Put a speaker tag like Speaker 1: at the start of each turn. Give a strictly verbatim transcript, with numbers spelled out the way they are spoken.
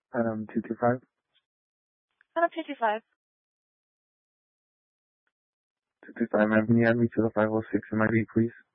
Speaker 1: Um, two two five.
Speaker 2: Adam two two five.
Speaker 1: two two five, ma'am. Can you add me to the five oh six M I D, please?